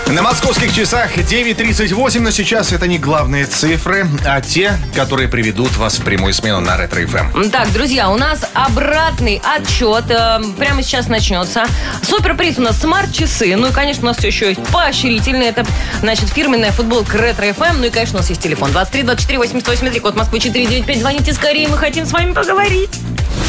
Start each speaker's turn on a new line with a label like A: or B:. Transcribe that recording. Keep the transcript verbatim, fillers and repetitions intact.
A: На московских часах девять тридцать восемь, но сейчас это не главные цифры, а те, которые приведут вас в прямую смену на Ретро-эф эм.
B: Так, друзья, у нас обратный отчет э, прямо сейчас начнется. Суперприз у нас смарт-часы. Ну и, конечно, у нас все еще есть поощрительные. Это, значит, фирменная футболка Ретро-эф эм. Ну и, конечно, у нас есть телефон двадцать три двадцать четыре восемьдесят восемь три, код Москвы четыре девять пять. Звоните скорее, мы хотим с вами поговорить.